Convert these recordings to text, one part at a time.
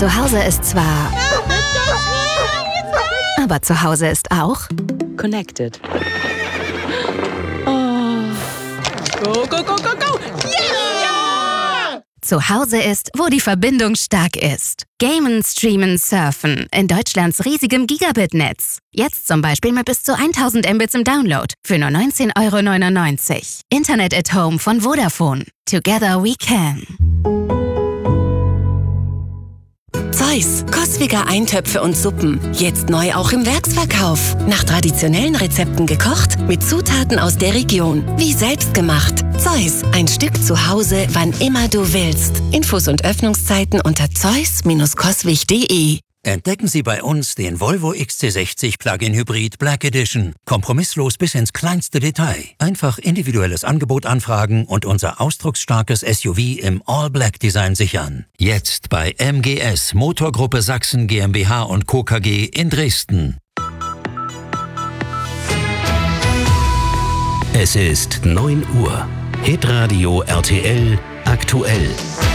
Zu Hause ist zwar... Aber zu Hause ist auch... Connected. Go, go, go, go, go! Yeah! Zu Hause ist, wo die Verbindung stark ist. Gamen, streamen, surfen. In Deutschlands riesigem Gigabit-Netz. Jetzt zum Beispiel mit bis zu 1000 Mbits im Download. Für nur 19,99 €. Internet at Home von Vodafone. Together we can. Zeus, koswige Eintöpfe und Suppen. Jetzt neu auch im Werksverkauf. Nach traditionellen Rezepten gekocht, mit Zutaten aus der Region. Wie selbst gemacht. Zeus, ein Stück zu Hause, wann immer du willst. Infos und Öffnungszeiten unter zeus-koswig.de. Entdecken Sie bei uns den Volvo XC60 Plug-in Hybrid Black Edition. Kompromisslos bis ins kleinste Detail. Einfach individuelles Angebot anfragen und unser ausdrucksstarkes SUV im All-Black-Design sichern. Jetzt bei MGS Motorgruppe Sachsen GmbH und Co. KG in Dresden. Es ist 9 Uhr. Hitradio RTL aktuell.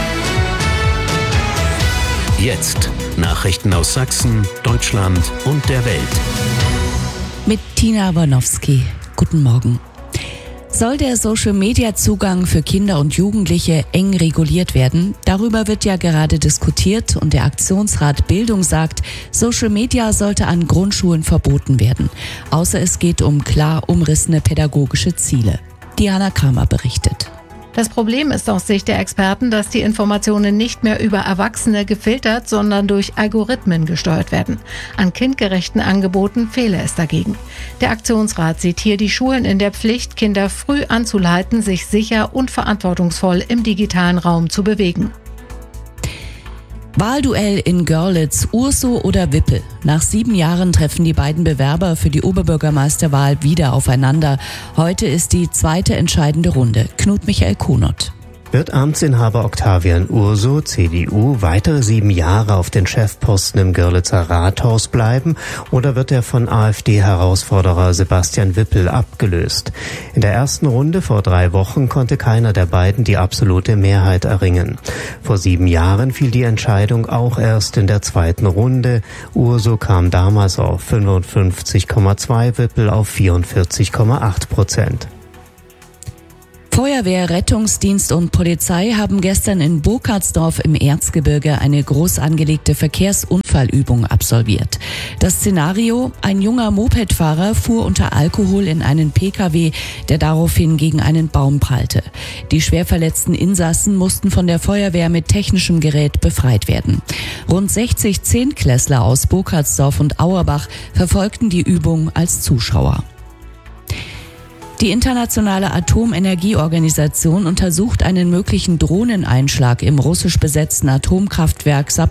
Jetzt Nachrichten aus Sachsen, Deutschland und der Welt. Mit Tina Warnowski. Guten Morgen. Soll der Social-Media-Zugang für Kinder und Jugendliche eng reguliert werden? Darüber wird ja gerade diskutiert und der Aktionsrat Bildung sagt, Social Media sollte an Grundschulen verboten werden. Außer es geht um klar umrissene pädagogische Ziele. Diana Kramer berichtet. Das Problem ist aus Sicht der Experten, dass die Informationen nicht mehr über Erwachsene gefiltert, sondern durch Algorithmen gesteuert werden. An kindgerechten Angeboten fehle es dagegen. Der Aktionsrat sieht hier die Schulen in der Pflicht, Kinder früh anzuleiten, sich sicher und verantwortungsvoll im digitalen Raum zu bewegen. Wahlduell in Görlitz, Urso oder Wippel. Nach 7 Jahren treffen die beiden Bewerber für die Oberbürgermeisterwahl wieder aufeinander. Heute ist die zweite entscheidende Runde. Knut Michael Kunert. Wird Amtsinhaber Octavian Urso, CDU, weitere 7 Jahre auf den Chefposten im Görlitzer Rathaus bleiben oder wird er von AfD-Herausforderer Sebastian Wippel abgelöst? In der ersten Runde vor 3 Wochen konnte keiner der beiden die absolute Mehrheit erringen. Vor 7 Jahren fiel die Entscheidung auch erst in der zweiten Runde. Urso kam damals auf 55,2, Wippel auf 44,8%. Feuerwehr, Rettungsdienst und Polizei haben gestern in Burkhardsdorf im Erzgebirge eine groß angelegte Verkehrsunfallübung absolviert. Das Szenario: Ein junger Mopedfahrer fuhr unter Alkohol in einen Pkw, der daraufhin gegen einen Baum prallte. Die schwer verletzten Insassen mussten von der Feuerwehr mit technischem Gerät befreit werden. Rund 60 Zehntklässler aus Burkhardsdorf und Auerbach verfolgten die Übung als Zuschauer. Die Internationale Atomenergieorganisation untersucht einen möglichen Drohneneinschlag im russisch besetzten Atomkraftwerk